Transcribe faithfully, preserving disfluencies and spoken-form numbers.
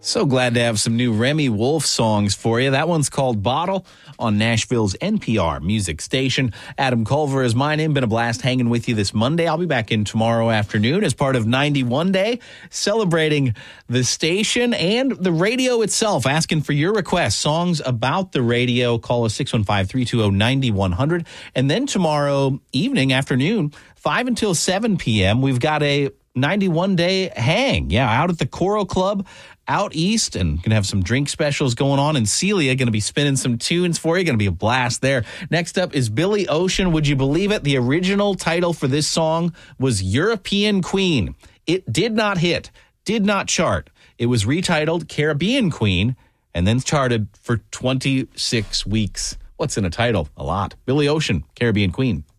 So glad to have some new Remy Wolf songs for you. That one's called Bottle on Nashville's N P R music station. Adam Culver is my name. Been a blast hanging with you this Monday. I'll be back in tomorrow afternoon as part of ninety-one Day, celebrating the station and the radio itself, asking for your requests, songs about the radio. Call us six one five, three two zero, nine one zero zero. And then tomorrow evening, afternoon, five until seven p.m., we've got a ninety-one Day hang. Yeah, out at the Coral Club out east, and going to have some drink specials going on. And Celia going to be spinning some tunes for you. Going to be a blast there. Next up is Billy Ocean. Would you believe it? The original title for this song was European Queen. It did not hit, did not chart. It was retitled Caribbean Queen and then charted for twenty-six weeks. What's in a title? A lot. Billy Ocean, Caribbean Queen.